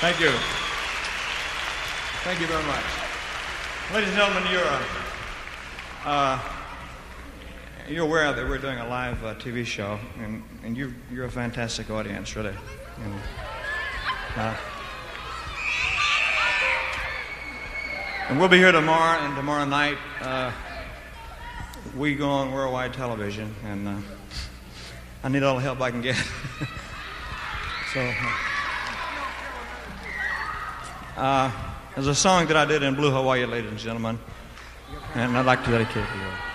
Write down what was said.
Thank you. Thank you very much. Ladies and gentlemen, you're aware that we're doing a live TV show, and you're a fantastic audience, really. And we'll be here tomorrow and tomorrow night. We go on worldwide television, and I need all the help I can get. So, there's a song that I did in Blue Hawaii, ladies and gentlemen, and I'd like to dedicate it to you.